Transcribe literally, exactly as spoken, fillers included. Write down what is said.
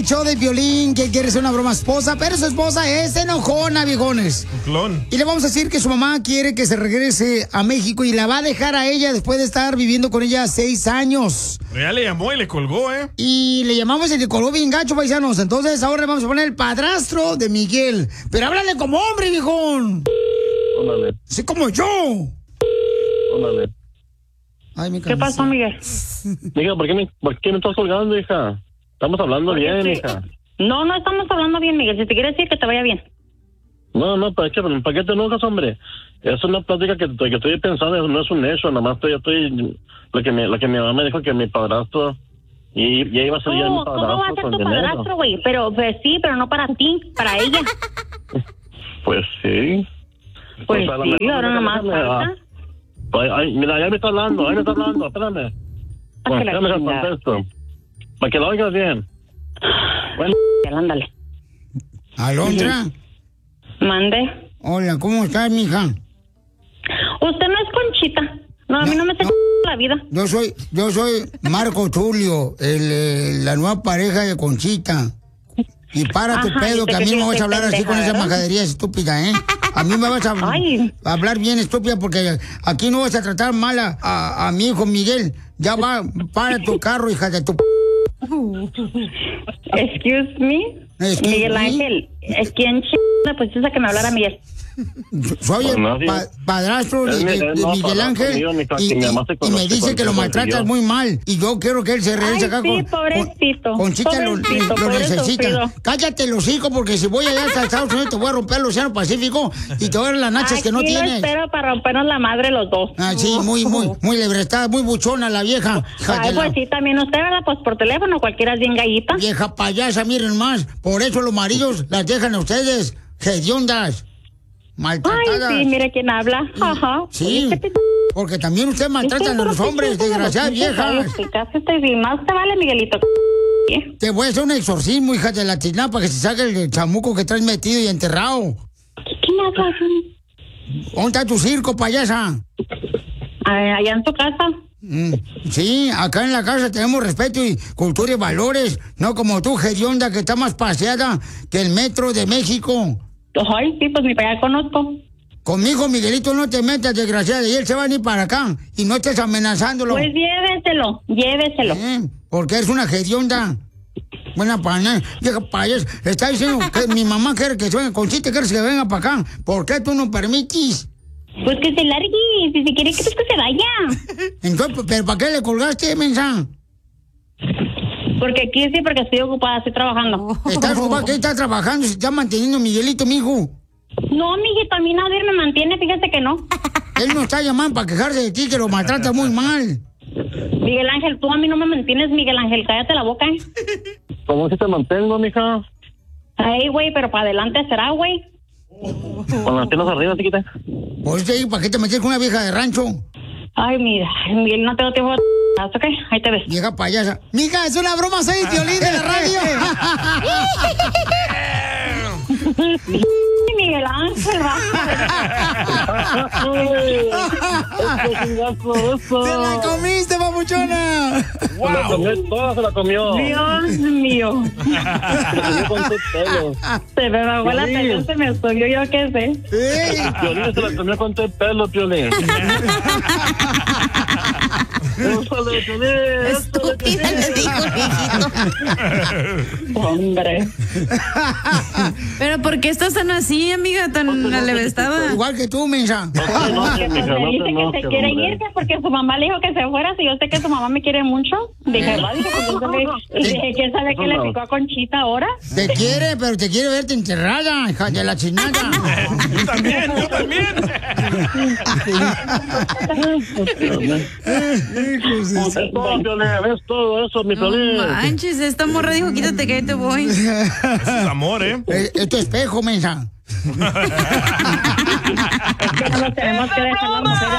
show de Piolín que quiere hacer una broma a su esposa, pero su esposa es enojona, viejones. Un clon. Y le vamos a decir que su mamá quiere que se regrese a México y la va a dejar a ella después de estar viviendo con ella seis años. Ya le llamó y le colgó, ¿eh? Y le llamamos y le colgó bien gacho, paisanos. Entonces ahora le vamos a poner el padrastro de Miguel. Pero háblale como hombre, viejón. Óndale. Sí, como yo. Óndale. Ay, mi ¿Qué pasó, Miguel? Hija, ¿por qué me, por qué me estás colgando, hija? Estamos hablando bien, sí. hija. No, no estamos hablando bien, Miguel. Si te quieres decir que te vaya bien. No, no, ¿para qué, ¿para qué te enojas, hombre? Es una plática que, que estoy pensando, no es un hecho, nada más estoy, estoy lo que me, lo que mi mamá me dijo que mi padrastro, y ya iba a ser ya mi No, ¿cómo va a padrastro ser con tu dinero. padrastro, güey? Pero, pues sí, pero no para ti, para ella. Pues sí. Pues a lo sí, mejor ahora nomás déjame, falta. Ay, ay, mira, ya me está hablando, ahí me está hablando, espérame. Bueno, la déjame chingada. contesto. Para que lo oigas bien. Bueno. Ándale. Alondra. Mande. Hola, ¿cómo estás, mija? Usted no es Conchita. No, a mí no me está la vida. Yo soy, yo soy Marco Tulio, el, eh, la nueva pareja de Conchita. Y para tu Ajá, pedo, yo que sé a mí que no me sí vas a estoy hablar así con pendeja, esa ¿verdad? majadería estúpida, ¿eh? A mí me vas a, a hablar bien estúpida porque aquí no vas a tratar mal a, a, a mi hijo Miguel. Ya va, para tu carro, hija de tu... Excuse me. Excuse Miguel me. Ángel, ¿es quién ch... pues esa que me hablara Miguel? Soy el Pues nadie. pa- padrastro de, Es mi- de- es de no, Miguel padrastro Ángel mío, mi ca- y, que mi mamá y- se y conoce me dice con- que lo se maltratas consiguió. muy mal y yo quiero que él se regrese Ay, acá sí, con, pobrecito, con Conchita lo, pobrecito, lo pobre necesita. sufrido. Cállate los hijos porque si voy allá hasta Estados Unidos te voy a romper el océano Pacífico y te voy a dar las nachas que no Aquí lo tienes. espero para rompernos la madre los dos. Ah, sí, muy, muy, muy lebrestada, muy buchona la vieja. Hija Ay, de la pues sí, también usted, ¿verdad? Pues por teléfono, cualquiera es bien gallita. vieja payasa, miren más. Por eso los maridos las dejan a ustedes, hediondas, Ay, maltratadas. sí, mire quién habla. Ajá. Sí, porque también ustedes maltratan a los hombres, desgraciadas viejas. Y más te vale, Miguelito. Te voy a hacer un exorcismo, hija de la tina, para que se saque el chamuco que traes metido y enterrado. ¿Qué me haces? ¿Dónde está tu circo, payasa? Allá en tu casa. Mm, sí, acá en la casa tenemos respeto y cultura y valores, no como tú, hedionda, que está más paseada que el metro de México. Ay, sí, pues ni para allá conozco. Conmigo, Miguelito, no te metas, desgraciada, y él se va a ir para acá y no estés amenazándolo. Pues lléveselo, lléveselo. ¿Eh? Porque eres una hedionda. Buena pana, vieja payas. Le está diciendo que mi mamá quiere que se venga, Conchita quiere que venga para acá. ¿Por qué tú no permites? Pues que se largue, si se quiere que, pues que se vaya. Entonces, ¿pero para qué le colgaste, mensa? Porque aquí sí, porque estoy ocupada, estoy trabajando. ¿Estás ocupada? ¿Qué estás trabajando? Se está manteniendo Miguelito, mijo. No, mijito, a mí nadie me mantiene, fíjate que no. Él no está llamando para quejarse de ti, que lo maltrata muy mal. Miguel Ángel, tú a mí no me mantienes, Miguel Ángel, cállate la boca. ¿Eh? ¿Cómo que te mantengo, mija? Ay, güey, pero para adelante será, güey. Con las piernas arriba, chiquita. Pues te digo, ¿para qué te metes con una vieja de rancho? Ay, mira, Miguel, no tengo tiempo de... ¿Ok? Ahí te ves. Vieja payasa. Mija, es una broma, soy el Piolín de la radio. Miguel Ángel, va. ¡Se la comiste, papuchona! Se la comió toda, se la comió. Dios mío. Se la comió con tus pelos. Se me bajó la Sí. pelo, se me subió, yo qué sé. Piolín se la comió con tu pelo, Piolín. Úsale, Piolín. Estúpida, le dijo el viejito. Hombre. Pero ¿por qué estás tan así, amiga, tan alevestada? Igual que tú, mensa. Porque pues me dice que se quiere ir, que porque su mamá le dijo que se fuera. Si yo sé que su mamá me quiere mucho. Dije, va, dije, pues, yo le- y dije, ¿quién sabe qué le picó a Conchita ahora? Te quiere, pero te quiere verte enterrada, hija de la chinada. Yo también, yo también. Es todo, Piolín, ves todo eso, mi Piolín. No manches, esta morra dijo, quítate que ahí te voy. Eso es amor, ¿eh? Es, es tu espejo, mensa. Es que no nos tenemos que dejar las mujeres